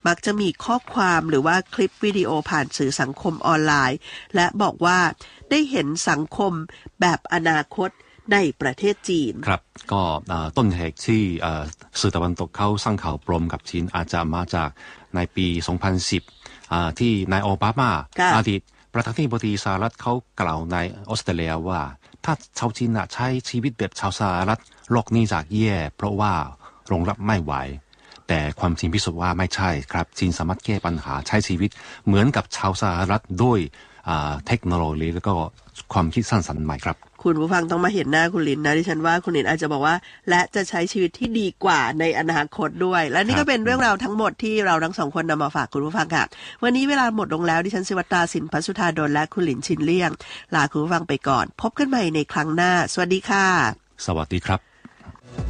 มักจะมีข้อความหรือว่าคลิปวิดีโอผ่านสื่อสังคมออนไลน์และบอกว่าได้เห็นสังคมแบบอนาคตในประเทศจีนครับก็ต้นเหตุที่สื่อตะวันตกเขาสร้างข่าวปลอมกับจีนอาจจะมาจากในปี 2010 ที่นายโอบามาอดีตประธานาธิบดีสหรัฐเขากล่าวในออสเตรเลียว่าถ้าชาวจีนใช้ชีวิตแบบชาวสหรัฐโลกนี้จะแย่เพราะว่ารองรับไม่ไหวแต่ความจริงพิสูจน์ว่าไม่ใช่ครับจีนสามารถแก้ปัญหาใช้ชีวิตเหมือนกับชาวสหรัฐด้วยเทคโนโลยีแล้วก็ความคิดสร้างสรรค์ใหม่ครับคุณผู้ฟังต้องมาเห็นหน้าคุณลินนะดิฉันว่าคุณลินอาจจะบอกว่าและจะใช้ชีวิตที่ดีกว่าในอนาคตด้วยและนี่ก็เป็นเรื่องราวทั้งหมดที่เราทั้งสองคนนำมาฝากคุณผู้ฟังค่ะวันนี้เวลาหมดลงแล้วดิฉันศิวัตราสินพัสุธาดลและคุณลินชินเลี่ยงลาคุณผู้ฟังไปก่อนพบกันใหม่ในครั้งหน้าสวัสดีค่ะสวัสดีครับ